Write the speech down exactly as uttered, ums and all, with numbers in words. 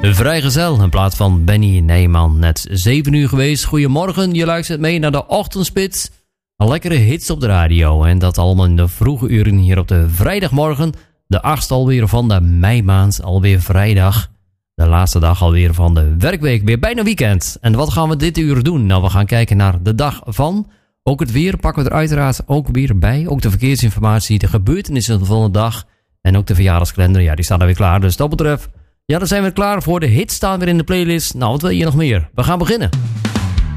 Vrijgezel in plaats van Benny Nijman. Net zeven uur geweest. Goedemorgen, je luistert mee naar de Ochtendspits. Een lekkere hits op de radio. En dat allemaal in de vroege uren hier op de vrijdagmorgen. De achtste alweer van de meimaand. Alweer vrijdag. De laatste dag alweer van de werkweek. Weer bijna weekend. En wat gaan we dit uur doen? Nou, we gaan kijken naar de dag van. Ook het weer pakken we er uiteraard ook weer bij. Ook de verkeersinformatie, de gebeurtenissen van de dag. En ook de verjaardagskalender. Ja, die staat er weer klaar. Dus dat betreft... Ja, dan zijn we klaar voor. De hits staan weer in de playlist. Nou, wat wil je nog meer? We gaan beginnen.